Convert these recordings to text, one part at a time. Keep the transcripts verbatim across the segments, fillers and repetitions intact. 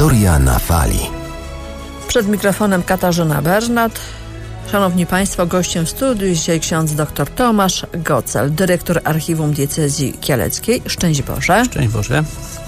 Historia na fali. Przed mikrofonem Katarzyna Bernat. Szanowni Państwo, gościem w studiu jest dzisiaj ksiądz dr Tomasz Gocel, dyrektor Archiwum Diecezji Kieleckiej. Szczęść Boże. Szczęść Boże.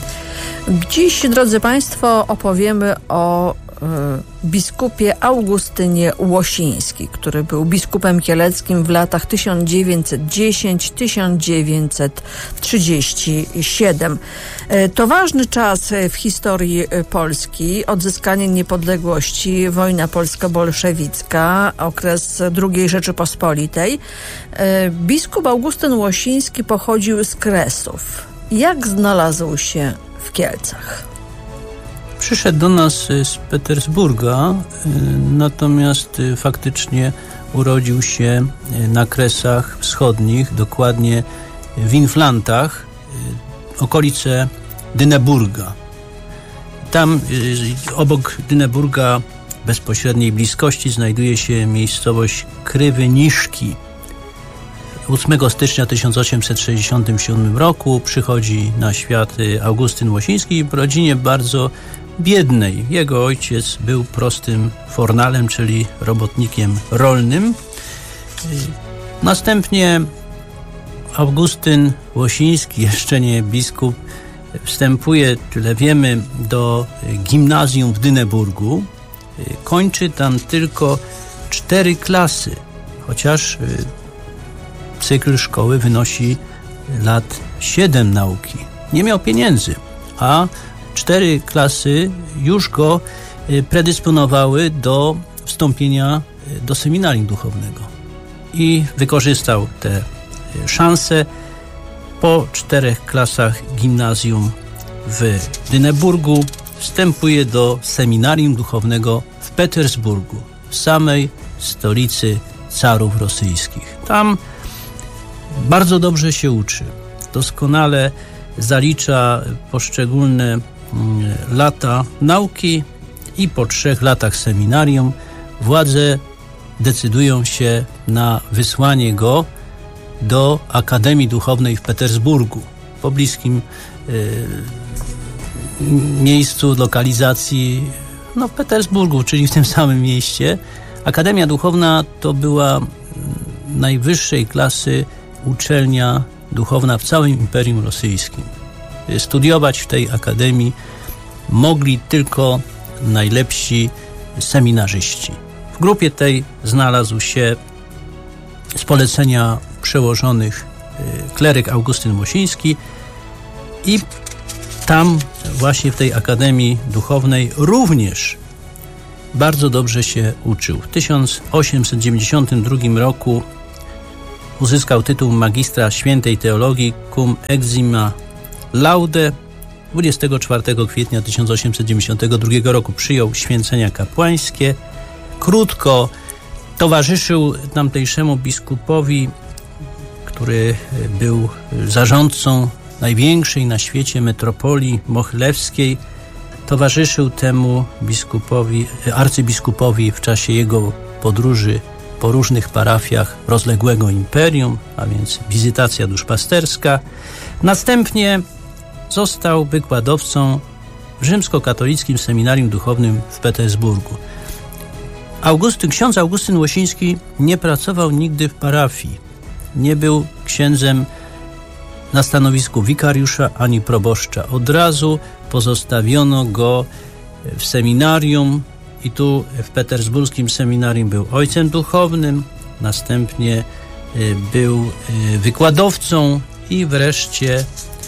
Dziś, drodzy Państwo, opowiemy o y, biskupie Augustynie Łosińskim, który był biskupem kieleckim w latach tysiąc dziewięćset dziesiąty do tysiąc dziewięćset trzydziestego siódmego. Y, to ważny czas w historii Polski. Odzyskanie niepodległości, wojna polsko-bolszewicka, okres drugiej Rzeczypospolitej. Y, biskup Augustyn Łosiński pochodził z Kresów. Jak znalazł się w Kielcach? Przyszedł do nas z Petersburga, natomiast faktycznie urodził się na Kresach Wschodnich, dokładnie w Inflantach, okolice Dyneburga. Tam obok Dyneburga w bezpośredniej bliskości znajduje się miejscowość Krywyniszki. ósmego stycznia tysiąc osiemset sześćdziesiątego siódmego roku przychodzi na świat Augustyn Łosiński w rodzinie bardzo biednej. Jego ojciec był prostym fornalem, czyli robotnikiem rolnym. Następnie Augustyn Łosiński, jeszcze nie biskup, wstępuje, tyle wiemy, do gimnazjum w Dyneburgu. Kończy tam tylko cztery klasy, chociaż cykl szkoły wynosi lat siedem nauki. Nie miał pieniędzy, a cztery klasy już go predysponowały do wstąpienia do seminarium duchownego. I wykorzystał te szanse. Po czterech klasach gimnazjum w Dyneburgu wstępuje do seminarium duchownego w Petersburgu, w samej stolicy carów rosyjskich. Tam bardzo dobrze się uczy, doskonale zalicza poszczególne lata nauki i po trzech latach seminarium władze decydują się na wysłanie go do Akademii Duchownej w Petersburgu, w pobliskim y, miejscu lokalizacji, no w Petersburgu, czyli w tym samym mieście. Akademia Duchowna to była najwyższej klasy uczelnia duchowna w całym Imperium Rosyjskim. Studiować w tej akademii mogli tylko najlepsi seminarzyści. W grupie tej znalazł się z polecenia przełożonych kleryk Augustyn Łosiński i tam właśnie w tej akademii duchownej również bardzo dobrze się uczył. W tysiąc osiemset dziewięćdziesiątym drugim roku uzyskał tytuł magistra świętej teologii cum exima laude. dwudziestego czwartego kwietnia tysiąc osiemset dziewięćdziesiątego drugiego roku przyjął święcenia kapłańskie. Krótko towarzyszył tamtejszemu biskupowi, który był zarządcą największej na świecie metropolii mochylewskiej. Towarzyszył temu biskupowi, arcybiskupowi w czasie jego podróży po różnych parafiach rozległego imperium, a więc wizytacja duszpasterska. Następnie został wykładowcą w rzymskokatolickim seminarium duchownym w Petersburgu. Augustyn, ksiądz Augustyn Łosiński nie pracował nigdy w parafii. Nie był księdzem na stanowisku wikariusza ani proboszcza. Od razu pozostawiono go w seminarium i tu w petersburskim seminarium był ojcem duchownym, następnie był wykładowcą i wreszcie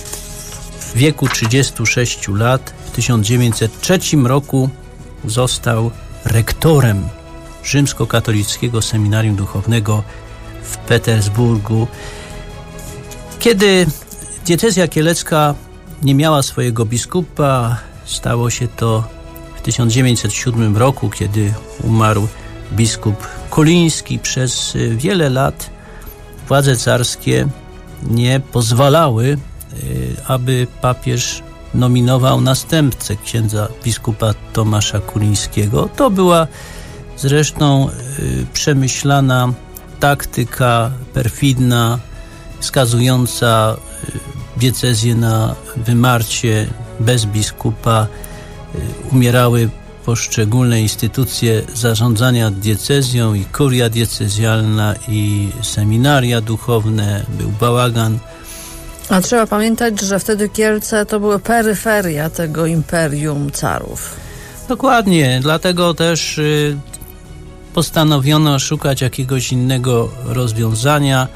w wieku trzydziestu sześciu lat w tysiąc dziewięćset trzecim roku został rektorem rzymskokatolickiego seminarium duchownego w Petersburgu. Kiedy diecezja kielecka nie miała swojego biskupa, stało się to w tysiąc dziewięćset siódmym roku, kiedy umarł biskup Koliński. Przez wiele lat władze carskie nie pozwalały, aby papież nominował następcę księdza biskupa Tomasza Kulińskiego. To była zresztą przemyślana taktyka perfidna, skazująca diecezję na wymarcie bez biskupa. umierały poszczególne instytucje zarządzania diecezją i kuria diecezjalna i seminaria duchowne, był bałagan. A trzeba pamiętać, że wtedy Kielce to były peryferia tego imperium carów. Dokładnie, dlatego też y, postanowiono szukać jakiegoś innego rozwiązania.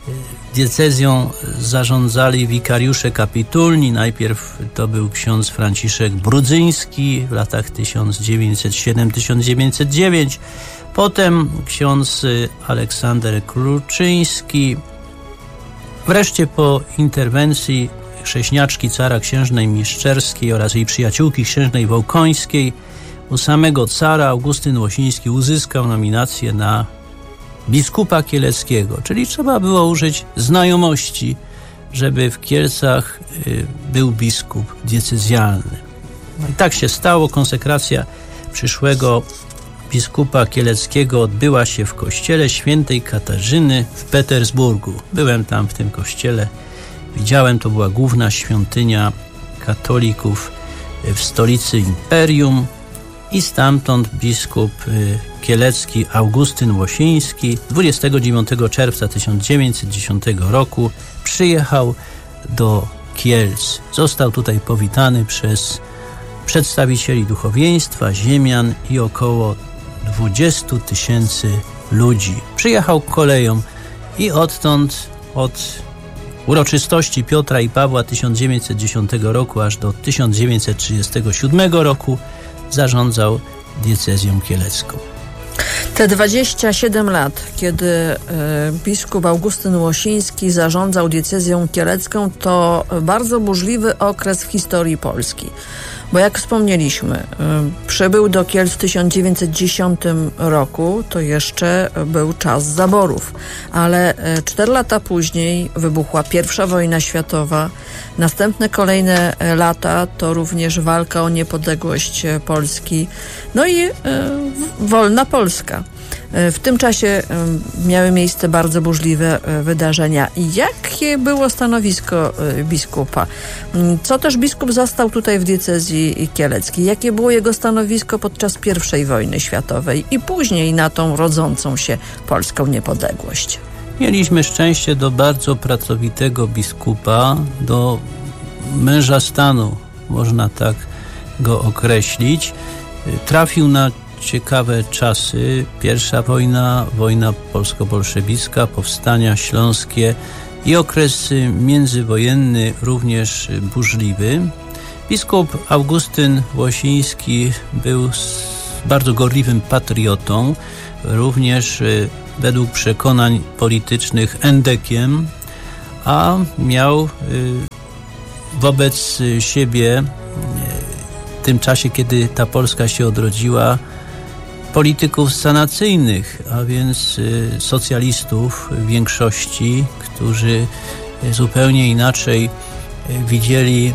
Diecezją zarządzali wikariusze kapitulni. Najpierw to był ksiądz Franciszek Brudzyński w latach tysiąc dziewięćset siedem do tysiąc dziewięćset dziewięć. Potem ksiądz Aleksander Kluczyński. Wreszcie po interwencji chrześniaczki cara księżnej Miszczerskiej oraz jej przyjaciółki księżnej Wołkońskiej u samego cara Augustyn Łosiński uzyskał nominację na biskupa kieleckiego, czyli trzeba było użyć znajomości, żeby w Kielcach y, był biskup diecezjalny. No i tak się stało. Konsekracja przyszłego biskupa kieleckiego odbyła się w kościele świętej Katarzyny w Petersburgu. Byłem tam w tym kościele, widziałem, to była główna świątynia katolików w stolicy imperium i stamtąd biskup kielecki Augustyn Łosiński dwudziestego dziewiątego czerwca tysiąc dziewięćset dziesiątego roku przyjechał do Kielc. Został tutaj powitany przez przedstawicieli duchowieństwa, ziemian i około dwudziestu tysięcy ludzi. Przyjechał koleją i odtąd od uroczystości Piotra i Pawła tysiąc dziewięćset dziesiątego roku aż do tysiąc dziewięćset trzydziestego siódmego roku zarządzał diecezją kielecką. Te dwadzieścia siedem lat, kiedy y, biskup Augustyn Łosiński zarządzał diecezją kielecką, to bardzo burzliwy okres w historii Polski. Bo jak wspomnieliśmy, y, przybył do Kielc w tysiąc dziewięćset dziesiątym roku, to jeszcze był czas zaborów. Ale y, cztery lata później wybuchła pierwsza wojna światowa. Następne kolejne lata to również walka o niepodległość Polski. No i y, wolna Polska. W tym czasie miały miejsce bardzo burzliwe wydarzenia. Jakie było stanowisko biskupa? Co też biskup zastał tutaj w diecezji kieleckiej? Jakie było jego stanowisko podczas pierwszej wojny światowej i później na tą rodzącą się polską niepodległość? Mieliśmy szczęście do bardzo pracowitego biskupa, do męża stanu, można tak go określić. Trafił na ciekawe czasy. Pierwsza wojna, wojna polsko-bolszewicka, powstania śląskie i okres międzywojenny również burzliwy. Biskup Augustyn Łosiński był bardzo gorliwym patriotą, również według przekonań politycznych endekiem, a miał wobec siebie w tym czasie, kiedy ta Polska się odrodziła, polityków sanacyjnych, a więc socjalistów w większości, którzy zupełnie inaczej widzieli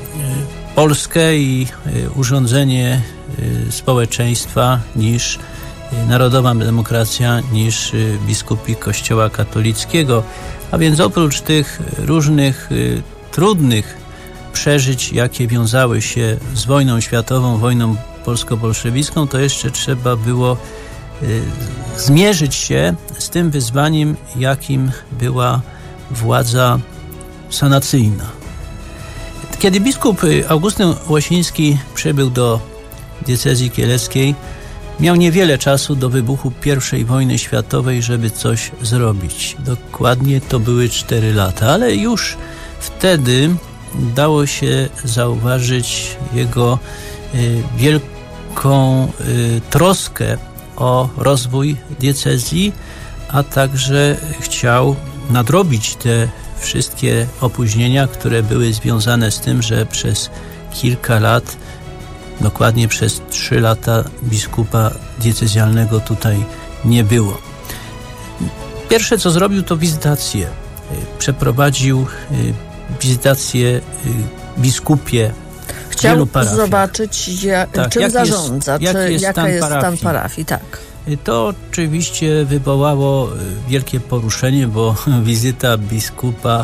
Polskę i urządzenie społeczeństwa niż narodowa demokracja, niż biskupi Kościoła katolickiego. A więc oprócz tych różnych trudnych przeżyć, jakie wiązały się z wojną światową, wojną polsko-bolszewicką, to jeszcze trzeba było y, zmierzyć się z tym wyzwaniem, jakim była władza sanacyjna. Kiedy biskup Augustyn Łosiński przybył do diecezji kieleckiej, miał niewiele czasu do wybuchu pierwszej wojny światowej, żeby coś zrobić. Dokładnie to były cztery lata, ale już wtedy dało się zauważyć jego y, wielką y, troskę o rozwój diecezji, a także chciał nadrobić te wszystkie opóźnienia, które były związane z tym, że przez kilka lat, dokładnie przez trzy lata biskupa diecezjalnego tutaj nie było. Pierwsze, co zrobił, to wizytację. Przeprowadził wizytację biskupie. Chciał zobaczyć, ja, tak, czym jak zarządza, jest, czy, jak jest jaka stan jest parafii. stan parafii. Tak. To oczywiście wywołało wielkie poruszenie, bo wizyta biskupa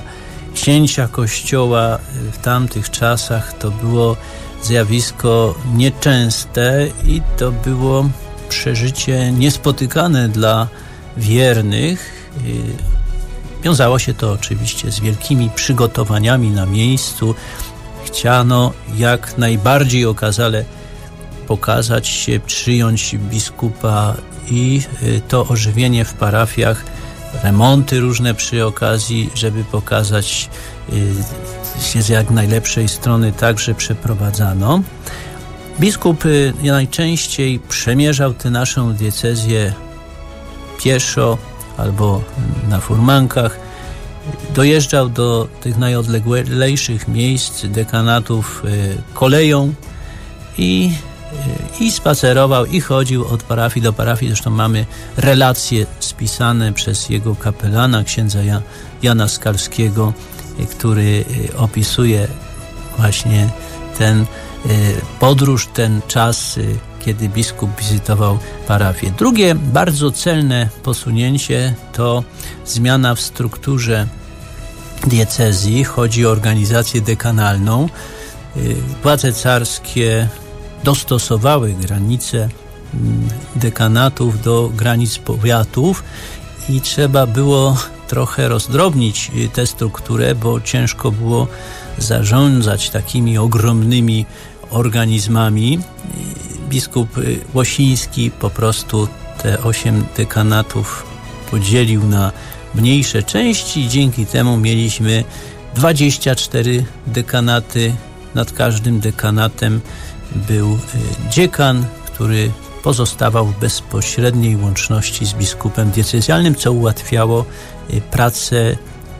księcia kościoła w tamtych czasach to było zjawisko nieczęste i to było przeżycie niespotykane dla wiernych. Wiązało się to oczywiście z wielkimi przygotowaniami na miejscu. Chciano jak najbardziej okazale pokazać się, przyjąć biskupa i to ożywienie w parafiach, remonty różne przy okazji, żeby pokazać się z jak najlepszej strony także przeprowadzano. Biskup najczęściej przemierzał tę naszą diecezję pieszo albo na furmankach. Dojeżdżał do tych najodleglejszych miejsc dekanatów koleją i, i spacerował i chodził od parafii do parafii. Zresztą mamy relacje spisane przez jego kapelana, księdza Jana Skalskiego, który opisuje właśnie ten podróż, ten czas, kiedy biskup wizytował parafię. Drugie bardzo celne posunięcie to zmiana w strukturze diecezji. Chodzi o organizację dekanalną. Władze carskie dostosowały granice dekanatów do granic powiatów i trzeba było trochę rozdrobnić tę strukturę, bo ciężko było zarządzać takimi ogromnymi organizmami. Biskup Łosiński po prostu te osiem dekanatów podzielił na mniejsze części i dzięki temu mieliśmy dwadzieścia cztery dekanaty. Nad każdym dekanatem był dziekan, który pozostawał w bezpośredniej łączności z biskupem diecezjalnym, co ułatwiało pracę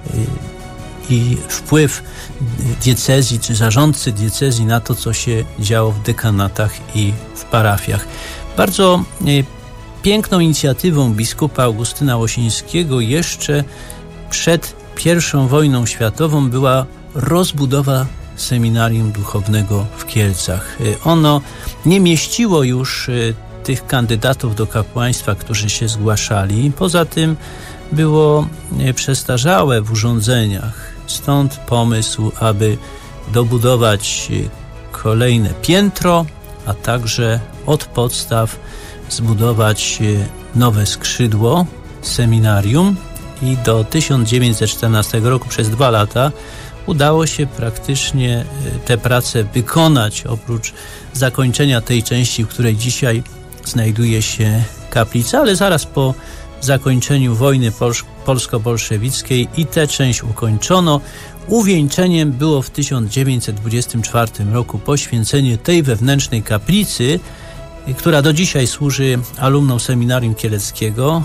i wpływ diecezji czy zarządcy diecezji na to, co się działo w dekanatach i w parafiach. Bardzo piękną inicjatywą biskupa Augustyna Łosińskiego jeszcze przed pierwszą wojną światową była rozbudowa seminarium duchownego w Kielcach. Ono nie mieściło już tych kandydatów do kapłaństwa, którzy się zgłaszali. Poza tym było przestarzałe w urządzeniach. Stąd pomysł, aby dobudować kolejne piętro, a także od podstaw zbudować nowe skrzydło seminarium i do tysiąc dziewięćset czternastego roku przez dwa lata udało się praktycznie te prace wykonać, oprócz zakończenia tej części, w której dzisiaj znajduje się kaplica, ale zaraz po zakończeniu wojny polsko-bolszewickiej i tę część ukończono. Uwieńczeniem było w tysiąc dziewięćset dwudziestym czwartym roku poświęcenie tej wewnętrznej kaplicy, która do dzisiaj służy alumnom Seminarium Kieleckiego.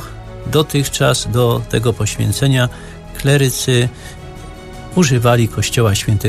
Dotychczas do tego poświęcenia klerycy używali kościoła świętego